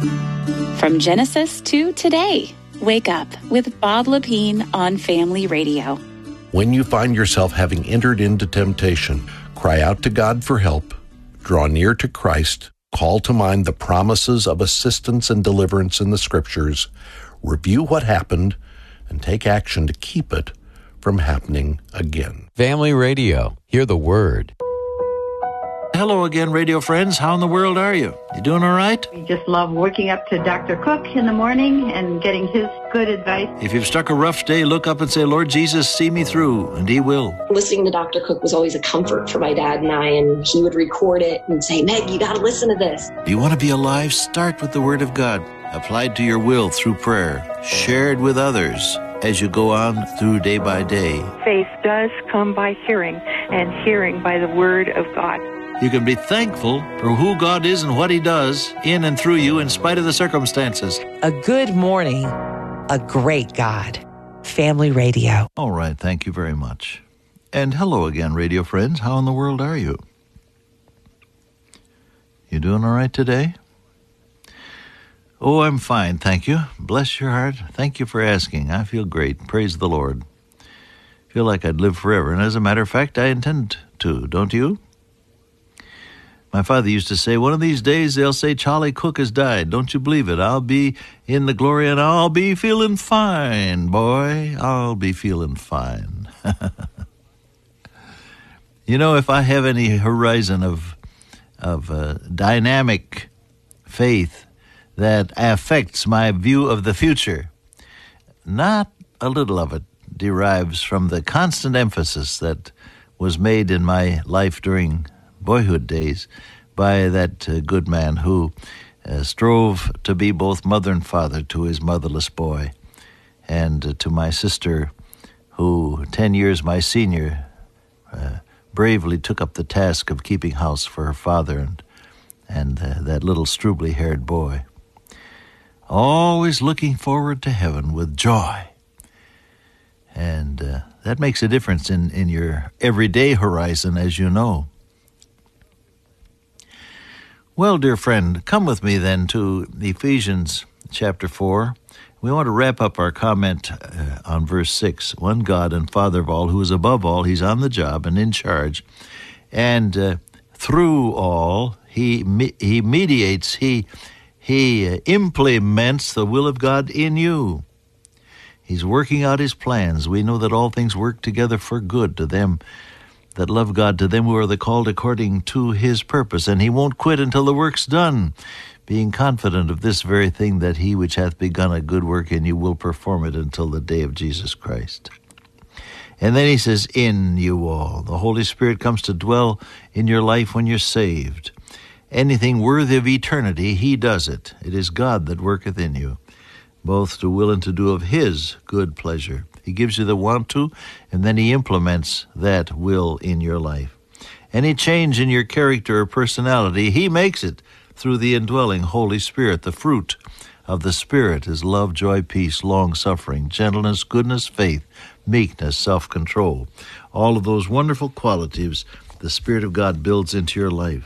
From Genesis to today, wake up with Bob Lepine on Family Radio. When you find yourself having entered into temptation, cry out to God for help, draw near to Christ, call to mind the promises of assistance and deliverance in the Scriptures, review what happened, and take action to keep it from happening again. Family Radio. Hear the Word. Hello again, radio friends. How in the world are you? You doing all right? We just love waking up to Dr. Cook in the morning and getting his good advice. If you've struck a rough day, look up and say, Lord Jesus, see me through, and He will. Listening to Dr. Cook was always a comfort for my dad and I, and he would record it and say, Meg, you got to listen to this. Do you want to be alive? Start with the Word of God, applied to your will through prayer, shared with others as you go on through day by day. Faith does come by hearing, and hearing by the Word of God. You can be thankful for who God is and what He does in and through you in spite of the circumstances. A good morning, a great God. Family Radio. All right, thank you very much. And hello again, radio friends. How in the world are you? You doing all right today? Oh, I'm fine, thank you. Bless your heart. Thank you for asking. I feel great. Praise the Lord. Feel like I'd live forever. And as a matter of fact, I intend to, don't you? My father used to say, one of these days they'll say Charlie Cook has died. Don't you believe it? I'll be in the glory and I'll be feeling fine, boy. I'll be feeling fine. You know, if I have any horizon of dynamic faith that affects my view of the future, not a little of it derives from the constant emphasis that was made in my life during boyhood days by that good man who strove to be both mother and father to his motherless boy, and to my sister who, 10 years my senior, bravely took up the task of keeping house for her father and that little strubly-haired boy. Always looking forward to heaven with joy. And that makes a difference in your everyday horizon, as you know. Well, dear friend, come with me then to Ephesians chapter 4. We want to wrap up our comment on verse 6. One God and Father of all, who is above all, He's on the job and in charge. And through all, He mediates, He implements the will of God in you. He's working out His plans. We know that all things work together for good to them that love God, to them who are the called according to His purpose. And He won't quit until the work's done, being confident of this very thing, that He which hath begun a good work in you will perform it until the day of Jesus Christ. And then He says, in you all. The Holy Spirit comes to dwell in your life when you're saved. Anything worthy of eternity, He does it. It is God that worketh in you, both to will and to do of His good pleasure. He gives you the want to, and then He implements that will in your life. Any change in your character or personality, He makes it through the indwelling Holy Spirit. The fruit of the Spirit is love, joy, peace, long-suffering, gentleness, goodness, faith, meekness, self-control. All of those wonderful qualities the Spirit of God builds into your life.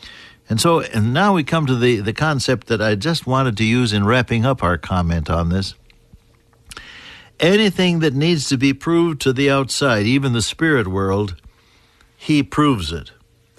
And now we come to the concept that I just wanted to use in wrapping up our comment on this. Anything that needs to be proved to the outside, even the spirit world, He proves it.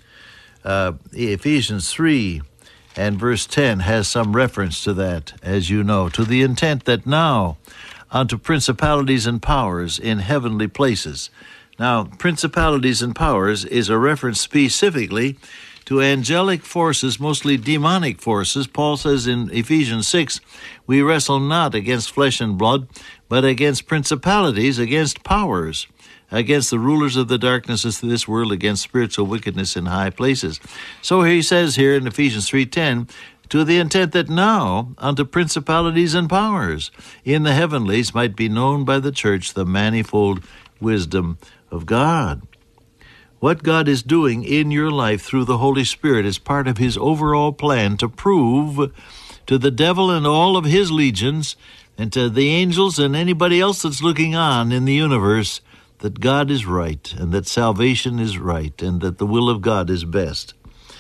Ephesians 3 and verse 10 has some reference to that, as you know, to the intent that now unto principalities and powers in heavenly places. Now, principalities and powers is a reference specifically to angelic forces, mostly demonic forces. Paul says in Ephesians 6, we wrestle not against flesh and blood, but against principalities, against powers, against the rulers of the darknesses of this world, against spiritual wickedness in high places. So he says here in Ephesians 3:10, to the intent that now unto principalities and powers in the heavenlies might be known by the church the manifold wisdom of God. What God is doing in your life through the Holy Spirit is part of His overall plan to prove to the devil and all of his legions, and to the angels and anybody else that's looking on in the universe, that God is right, and that salvation is right, and that the will of God is best.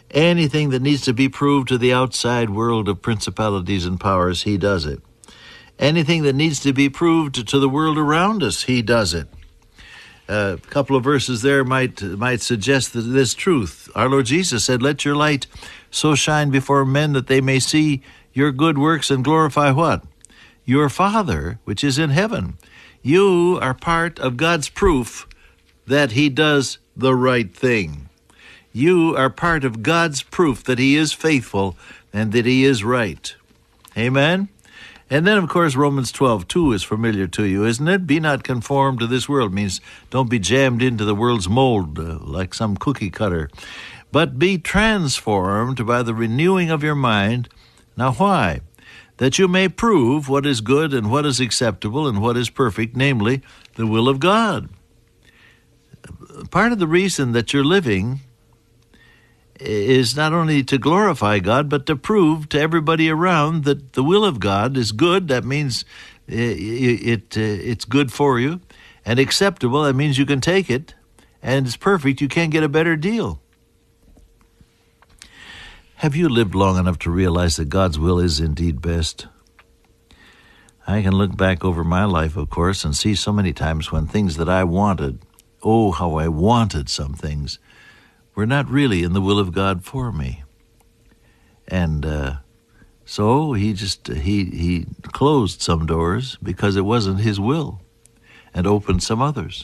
Anything that needs to be proved to the outside world of principalities and powers, he does it. Anything that needs to be proved to the world around us, he does it. A couple of verses there might suggest this truth. Our Lord Jesus said, "Let your light so shine before men that they may see your good works and glorify" what? Your Father, which is in heaven. You are part of God's proof that he does the right thing. You are part of God's proof that he is faithful and that he is right. Amen? And then, of course, Romans 12:2 is familiar to you, isn't it? Be not conformed to this world. Means don't be jammed into the world's mold like some cookie cutter. But be transformed by the renewing of your mind. Now, why? That you may prove what is good and what is acceptable and what is perfect, namely, the will of God. Part of the reason that you're living is not only to glorify God, but to prove to everybody around that the will of God is good. That means it's good for you. And acceptable, that means you can take it. And it's perfect, you can't get a better deal. Have you lived long enough to realize that God's will is indeed best? I can look back over my life, of course, and see so many times when things that I wanted, oh, how I wanted some things, were not really in the will of God for me. And so he closed some doors because it wasn't his will and opened some others.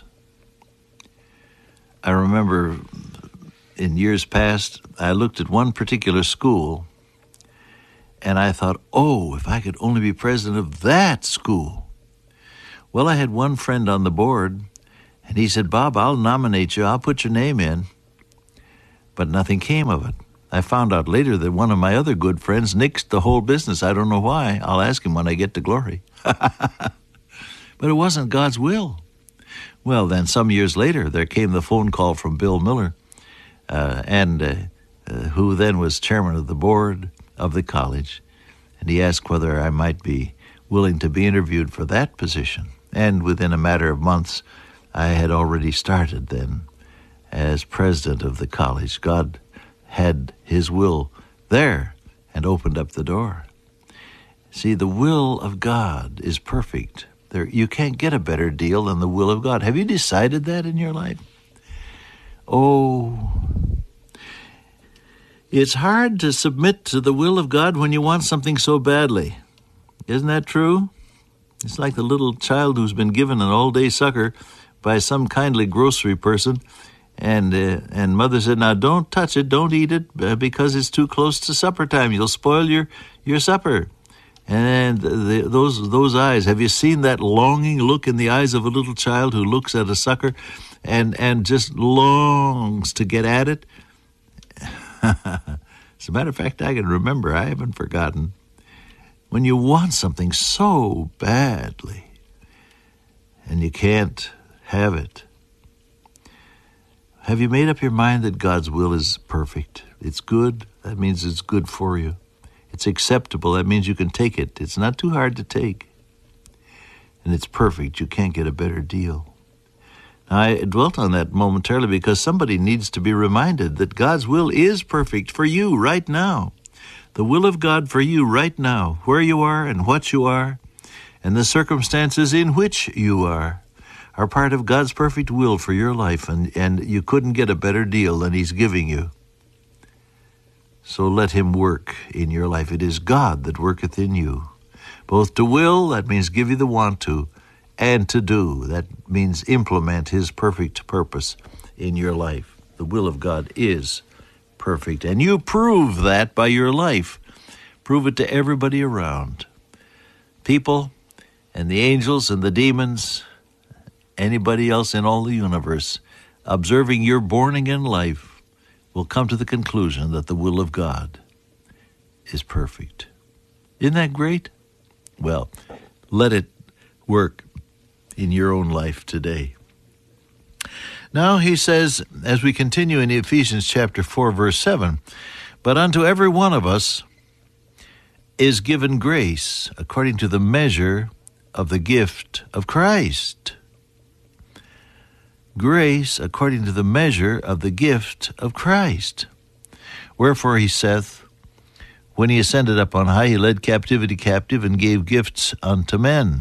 I remember in years past, I looked at one particular school and I thought, oh, if I could only be president of that school. Well, I had one friend on the board and he said, "Bob, I'll nominate you. I'll put your name in." But nothing came of it. I found out later that one of my other good friends nixed the whole business. I don't know why. I'll ask him when I get to glory. But it wasn't God's will. Well, then some years later, there came the phone call from Bill Miller, who then was chairman of the board of the college. And he asked whether I might be willing to be interviewed for that position. And within a matter of months, I had already started then as president of the college. God had his will there and opened up the door. See, the will of God is perfect. You can't get a better deal than the will of God. Have you decided that in your life? Oh, it's hard to submit to the will of God when you want something so badly. Isn't that true? It's like the little child who's been given an all-day sucker by some kindly grocery person, and mother said, "Now don't touch it, don't eat it, because it's too close to supper time. You'll spoil your supper." And those eyes, have you seen that longing look in the eyes of a little child who looks at a sucker and just longs to get at it? As a matter of fact, I can remember, I haven't forgotten, when you want something so badly and you can't have it. Have you made up your mind that God's will is perfect? It's good. That means it's good for you. It's acceptable. That means you can take it. It's not too hard to take. And it's perfect. You can't get a better deal. Now, I dwelt on that momentarily because somebody needs to be reminded that God's will is perfect for you right now. The will of God for you right now, where you are and what you are, and the circumstances in which you are part of God's perfect will for your life, and you couldn't get a better deal than he's giving you. So let him work in your life. It is God that worketh in you, both to will, that means give you the want to, and to do, that means implement his perfect purpose in your life. The will of God is perfect, and you prove that by your life. Prove it to everybody around. People and the angels and the demons, anybody else in all the universe, observing your born-again life, will come to the conclusion that the will of God is perfect. Isn't that great? Well, let it work in your own life today. Now he says, as we continue in Ephesians chapter 4, verse 7, "But unto every one of us is given grace according to the measure of the gift of Christ." Grace according to the measure of the gift of Christ. Wherefore he saith, when he ascended up on high, he led captivity captive and gave gifts unto men.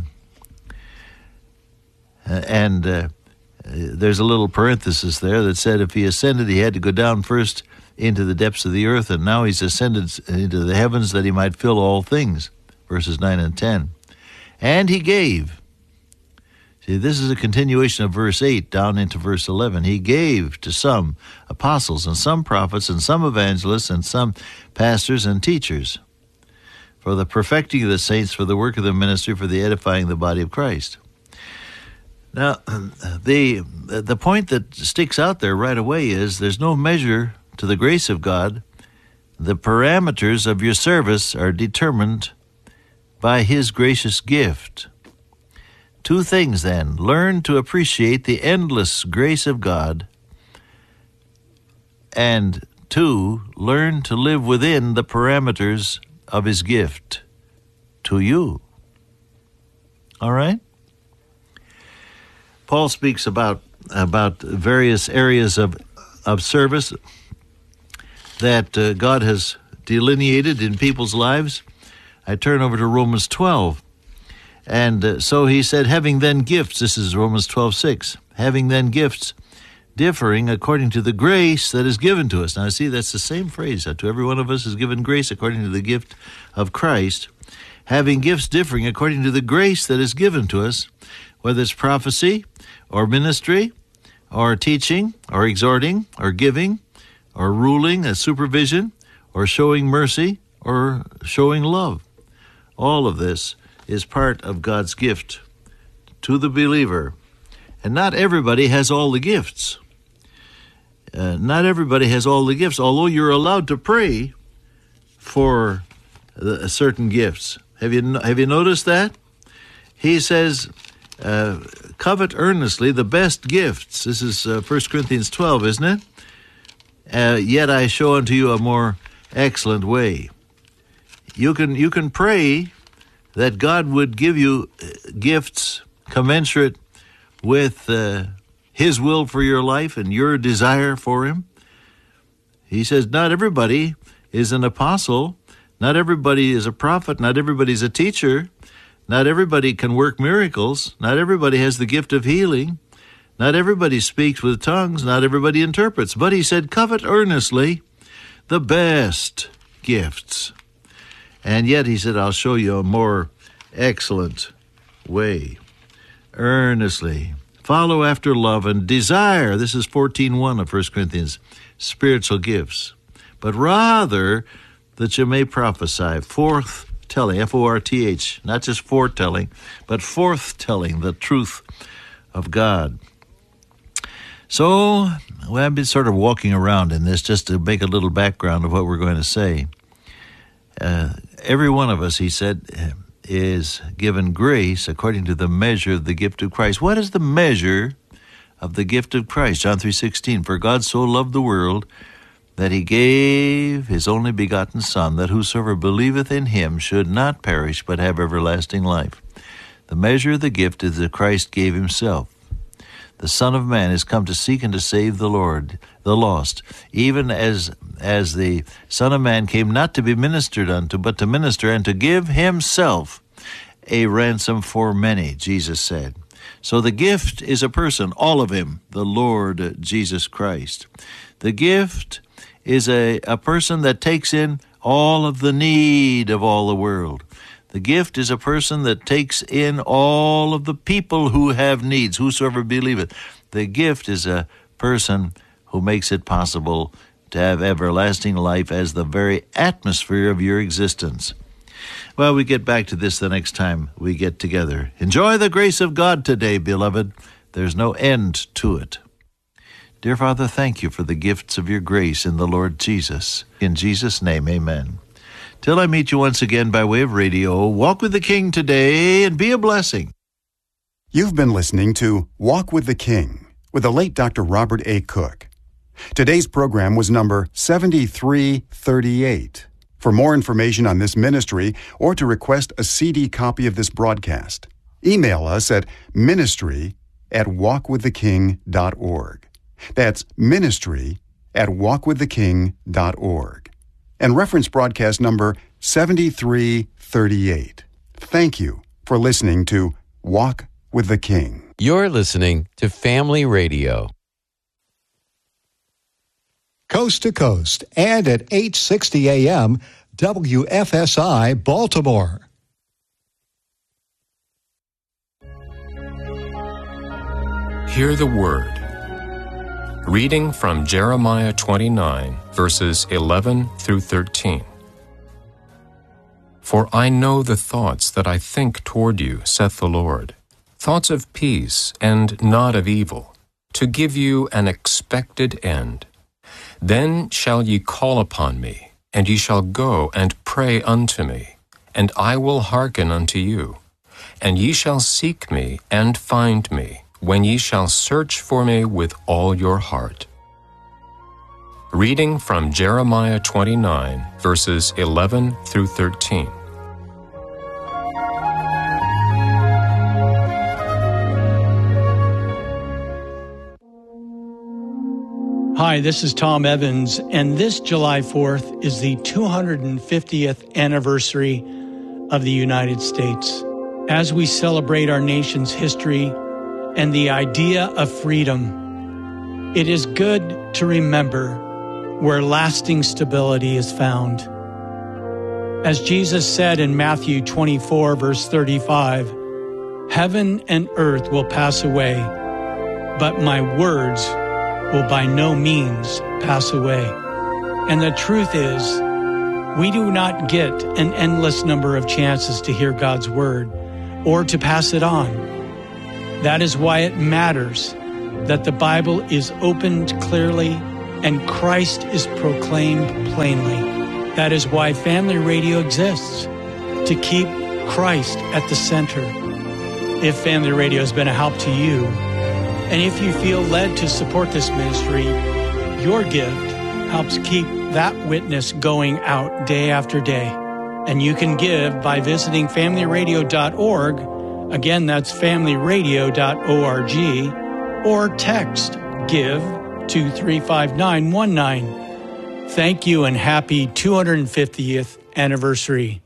There's a little parenthesis there that said if he ascended, he had to go down first into the depths of the earth, and now he's ascended into the heavens that he might fill all things. Verses 9 and 10. And he gave. See, this is a continuation of verse 8 down into verse 11. He gave to some apostles and some prophets and some evangelists and some pastors and teachers for the perfecting of the saints, for the work of the ministry, for the edifying of the body of Christ. Now, the point that sticks out there right away is there's no measure to the grace of God. The parameters of your service are determined by His gracious gift. Two things then. Learn to appreciate the endless grace of God, and two, learn to live within the parameters of His gift to you. All right? Paul speaks about various areas of service that God has delineated in people's lives. I turn over to Romans 12. And so he said, having then gifts, this is Romans 12:6, having then gifts differing according to the grace that is given to us. Now, see, that's the same phrase. To every one of us is given grace according to the gift of Christ. Having gifts differing according to the grace that is given to us, whether it's prophecy or ministry or teaching or exhorting or giving or ruling as supervision or showing mercy or showing love. All of this is part of God's gift to the believer. And not everybody has all the gifts. Not everybody has all the gifts, although you're allowed to pray for certain gifts. Have you noticed that? He says, covet earnestly the best gifts. This is 1 Corinthians 12, isn't it? Yet I show unto you a more excellent way. You can pray that God would give you gifts commensurate with His will for your life and your desire for Him. He says not everybody is an apostle, not everybody is a prophet, not everybody is a teacher, not everybody can work miracles, not everybody has the gift of healing, not everybody speaks with tongues, not everybody interprets. But he said, covet earnestly the best gifts. And yet he said, I'll show you a more excellent way. Earnestly follow after love and desire. This is 14:1 of 1 Corinthians. Spiritual gifts. But rather that you may prophesy. Forth-telling, F-O-R-T-H. Not just foretelling, but forth-telling the truth of God. So, I've been sort of walking around in this just to make a little background of what we're going to say. Every one of us, he said, is given grace according to the measure of the gift of Christ. What is the measure of the gift of Christ? John 3:16, for God so loved the world that he gave his only begotten Son, that whosoever believeth in him should not perish but have everlasting life. The measure of the gift is that Christ gave himself. The Son of Man is come to seek and to save the lost, even as the Son of Man came not to be ministered unto, but to minister and to give himself a ransom for many, Jesus said. So the gift is a person, all of him, the Lord Jesus Christ. The gift is a person that takes in all of the need of all the world. The gift is a person that takes in all of the people who have needs, whosoever believeth. The gift is a person who makes it possible to have everlasting life as the very atmosphere of your existence. Well, we get back to this the next time we get together. Enjoy the grace of God today, beloved. There's no end to it. Dear Father, thank you for the gifts of your grace in the Lord Jesus. In Jesus' name, amen. Till I meet you once again by way of radio, walk with the King today and be a blessing. You've been listening to Walk with the King with the late Dr. Robert A. Cook. Today's program was number 7338. For more information on this ministry or to request a CD copy of this broadcast, email us at ministry@walkwiththeking.org. That's ministry@walkwiththeking.org. and reference broadcast number 7338. Thank you for listening to Walk with the King. You're listening to Family Radio. Coast to coast and at 8:60 a.m., WFSI Baltimore. Hear the Word. Reading from Jeremiah 29, verses 11 through 13. For I know the thoughts that I think toward you, saith the Lord, thoughts of peace and not of evil, to give you an expected end. Then shall ye call upon me, and ye shall go and pray unto me, and I will hearken unto you. And ye shall seek me and find me, when ye shall search for me with all your heart. Reading from Jeremiah 29, verses 11 through 13. Hi, this is Tom Evans, and this July 4th is the 250th anniversary of the United States. As we celebrate our nation's history and the idea of freedom, it is good to remember where lasting stability is found. As Jesus said in Matthew 24, verse 35, "Heaven and earth will pass away, but my words will by no means pass away." And the truth is, we do not get an endless number of chances to hear God's word or to pass it on. That is why it matters that the Bible is opened clearly and Christ is proclaimed plainly. That is why Family Radio exists, to keep Christ at the center. If Family Radio has been a help to you, and if you feel led to support this ministry, your gift helps keep that witness going out day after day. And you can give by visiting familyradio.org. Again, that's familyradio.org, or text GIVE to 35919. Thank you and happy 250th anniversary.